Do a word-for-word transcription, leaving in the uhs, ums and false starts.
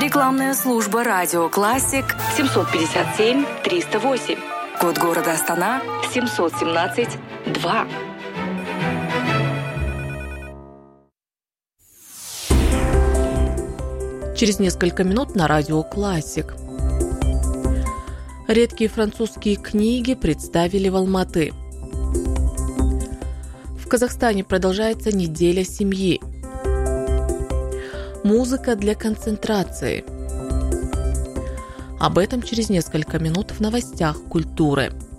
Рекламная служба «Радио Классик» семьсот пятьдесят семь триста восемь. Код города Астана семьсот семнадцать два. Через несколько минут на «Радио Классик». Редкие французские книги представили в Алматы. В Казахстане продолжается неделя семьи. Музыка для концентрации. Об этом через несколько минут в новостях культуры.